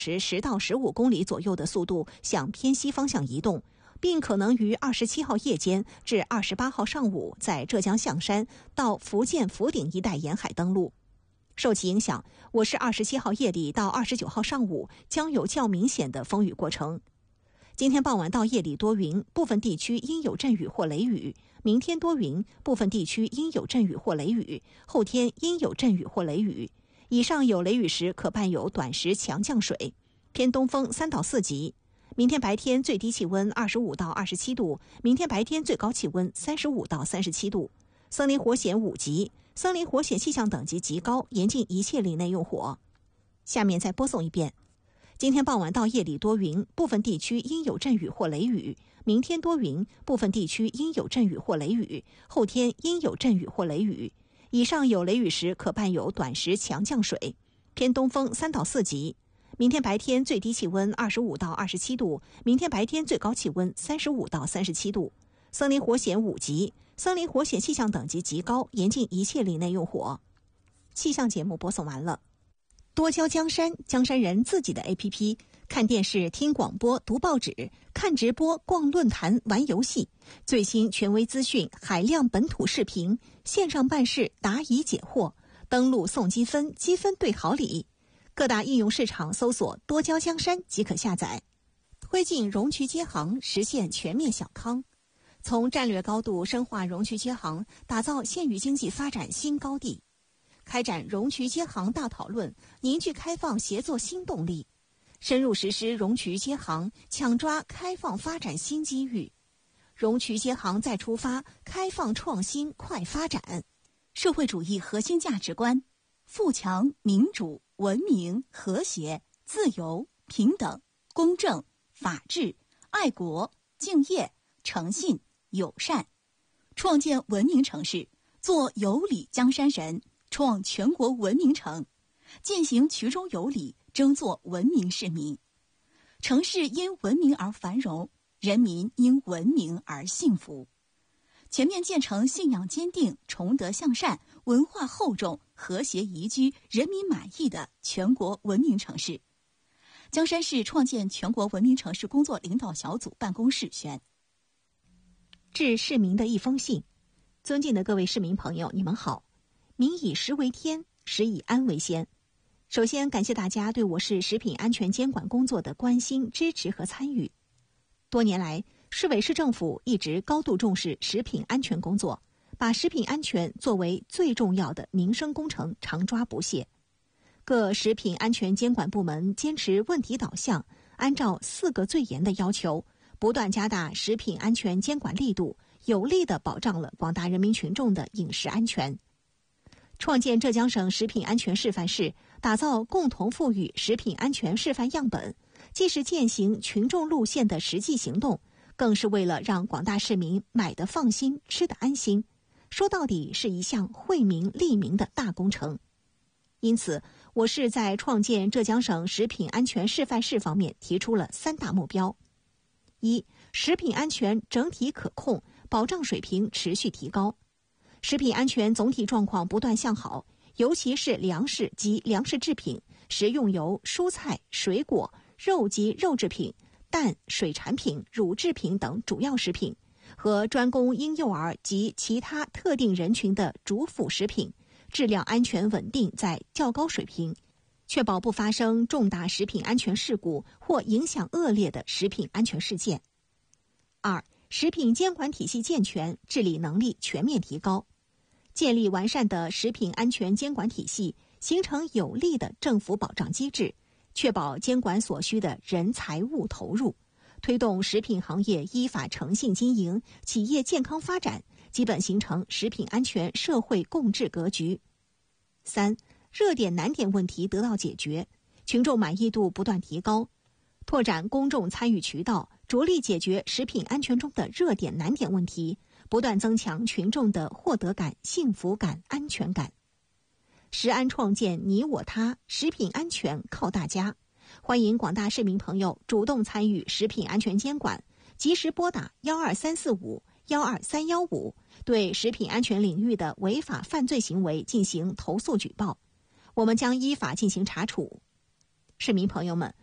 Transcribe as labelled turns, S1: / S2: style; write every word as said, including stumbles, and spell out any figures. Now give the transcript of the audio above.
S1: 时十到十五公里左右的速度向偏西方向移动，并可能于二十七号夜间至二十八号上午在浙江象山到福建福鼎一带沿海登陆。受其影响，我市二十七号夜里到二十九号上午将有较明显的风雨过程。今天傍晚到夜里多云，部分地区应有阵雨或雷雨；明天多云，部分地区应有阵雨或雷雨；后天应有阵雨或雷雨。以上有雷雨时，可伴有短时强降水，偏东风三到四级。明天白天最低气温二十五到二十七度，明天白天最高气温三十五到三十七度。森林火险五级，森林火险气象等级极高，严禁一切林内用火。下面再播送一遍。今天傍晚到夜里多云，部分地区应有阵雨或雷雨；明天多云，部分地区应有阵雨或雷雨；后天应有阵雨或雷雨。以上有雷雨时，可伴有短时强降水，偏东风三到四级。明天白天最低气温二十五到二十七度，明天白天最高气温三十五到三十七度。森林火险五级，森林火险气象等级极高，严禁一切林内用火。气象节目播送完了。多交江山，江山人自己的 A P P， 看电视、听广播、读报纸、看直播、逛论坛、玩游戏，最新权威资讯、海量本土视频，线上办事答疑解惑，登录送积分，积分兑好礼。各大应用市场搜索多交江山即可下载。推进容渠接行，实现全面小康。从战略高度深化容渠接行，打造县域经济发展新高地。开展容渠接行大讨论，凝聚开放协作新动力，深入实施容渠接行，抢抓开放发展新机遇。容渠接行再出发，开放创新快发展。社会主义核心价值观：富强、民主、文明、和谐、自由、平等、公正、法治、爱国、敬业、诚信、友善。创建文明城市，做有礼江山人，创全国文明城，践行衢中有礼，争做文明市民。城市因文明而繁荣，人民因文明而幸福。全面建成信仰坚定、崇德向善、文化厚重、和谐宜居、人民满意的全国文明城市。江山市创建全国文明城市工作领导小组办公室宣。致市民的一封信。尊敬的各位市民朋友，你们好。民以食为天，食以安为先。首先感谢大家对我市食品安全监管工作的关心、支持和参与。多年来，市委市政府一直高度重视食品安全工作，把食品安全作为最重要的民生工程，常抓不懈。各食品安全监管部门坚持问题导向，按照四个最严的要求，不断加大食品安全监管力度，有力地保障了广大人民群众的饮食安全。创建浙江省食品安全示范市，打造共同富裕食品安全示范样本，既是践行群众路线的实际行动，更是为了让广大市民买得放心、吃得安心。说到底是一项惠民利民的大工程。因此，我市在创建浙江省食品安全示范市方面提出了三大目标：一、食品安全整体可控，保障水平持续提高。食品安全总体状况不断向好，尤其是粮食及粮食制品、食用油、蔬菜、水果、肉及肉制品、蛋、水产品、乳制品等主要食品和专供婴幼儿及其他特定人群的主辅食品，质量安全稳定在较高水平，确保不发生重大食品安全事故或影响恶劣的食品安全事件。二、食品监管体系健全，治理能力全面提高。建立完善的食品安全监管体系，形成有力的政府保障机制，确保监管所需的人财物投入，推动食品行业依法诚信经营，企业健康发展，基本形成食品安全社会共治格局。三、热点难点问题得到解决，群众满意度不断提高，拓展公众参与渠道，着力解决食品安全中的热点难点问题，不断增强群众的获得感、幸福感、安全感。食安创建你我他，食品安全靠大家。欢迎广大市民朋友主动参与食品安全监管，及时拨打幺二三四五、幺二三幺五，对食品安全领域的违法犯罪行为进行投诉举报，我们将依法进行查处。市民朋友们，